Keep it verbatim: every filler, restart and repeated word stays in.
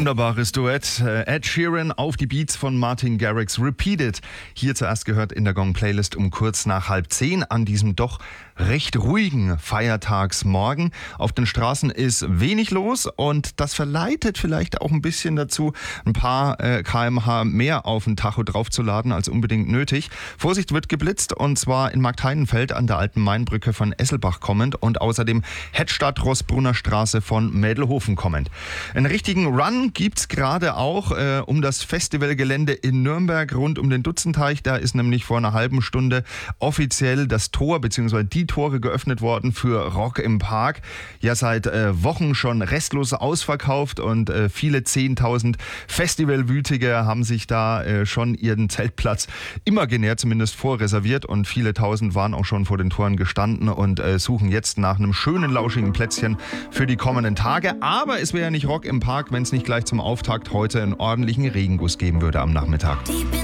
Wunderbares Duett. Ed Sheeran auf die Beats von Martin Garrix. Repeat It. Hier zuerst gehört in der Gong-Playlist um kurz nach halb zehn an diesem doch recht ruhigen Feiertagsmorgen. Auf den Straßen ist wenig los und das verleitet vielleicht auch ein bisschen dazu, ein paar äh, Kilometer pro Stunde mehr auf den Tacho draufzuladen als unbedingt nötig. Vorsicht, wird geblitzt, und zwar in Marktheidenfeld an der alten Mainbrücke von Esselbach kommend und außerdem Hettstadt-Rossbrunner Straße von Mädelhofen kommend. Einen richtigen Run gibt's gerade auch äh, um das Festivalgelände in Nürnberg rund um den Dutzenteich. Da ist nämlich vor einer halben Stunde offiziell das Tor bzw. die Tore geöffnet worden für Rock im Park. Ja, seit äh, Wochen schon restlos ausverkauft und äh, viele zehntausend Festivalwütige haben sich da äh, schon ihren Zeltplatz imaginär zumindest vorreserviert und viele tausend waren auch schon vor den Toren gestanden und äh, suchen jetzt nach einem schönen, lauschigen Plätzchen für die kommenden Tage. Aber es wäre ja nicht Rock im Park, wenn es nicht gleich zum Auftakt heute einen ordentlichen Regenguss geben würde am Nachmittag.